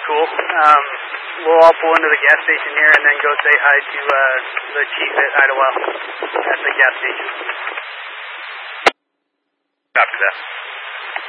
cool. We'll all pull into the gas station here and then go say hi to the chief at Idlewild at the gas station. Copy that.